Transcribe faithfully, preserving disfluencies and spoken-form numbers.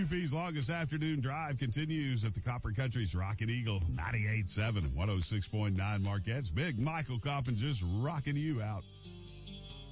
U P's longest afternoon drive continues at the Copper Country's Rockin' Eagle, ninety-eight point seven and one oh six point nine Marquette's. Big Michael Coffin just rocking you out.